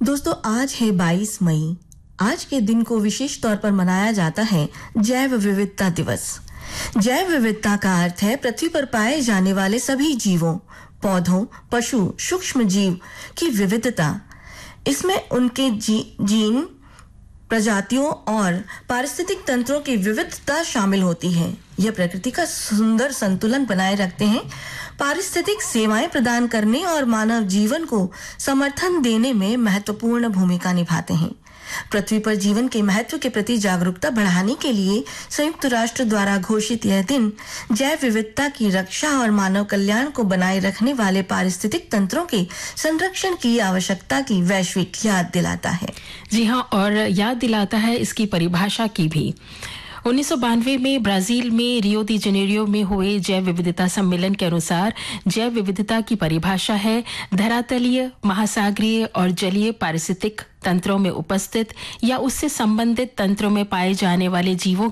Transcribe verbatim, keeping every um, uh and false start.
दोस्तों आज है बाईस मई। आज के दिन को विशेष तौर पर मनाया जाता है जैव विविधता दिवस। जैव विविधता का अर्थ है पृथ्वी पर पाए जाने वाले सभी जीवों, पौधों, पशु, सूक्ष्म जीव की विविधता। इसमें उनके जी, जीन, प्रजातियों और पारिस्थितिक तंत्रों की विविधता शामिल होती है। यह प्रकृति का सुंदर संतुलन बनाए रखते हैं, पारिस्थितिक सेवाएं प्रदान करने और मानव जीवन को समर्थन देने में महत्वपूर्ण भूमिका निभाते हैं। पृथ्वी पर जीवन के महत्व के प्रति जागरूकता बढ़ाने के लिए संयुक्त राष्ट्र द्वारा घोषित यह दिन जैव विविधता की रक्षा और मानव कल्याण को बनाए रखने वाले पारिस्थितिक तंत्रों के संरक्षण की आवश्यकता की वैश्विक याद दिलाता है। जी हाँ, और याद दिलाता है इसकी परिभाषा की भी। उन्नीस सौ बानवे में ब्राजील में रियो दी जेनेरियो में हुए जैव विविधता सम्मेलन के अनुसार जैव विविधता की परिभाषा है धरातलीय, महासागरीय और जलीय पारिस्थितिक तंत्रों में उपस्थित या उससे संबंधित तंत्रों में पाए जाने वाले जीवों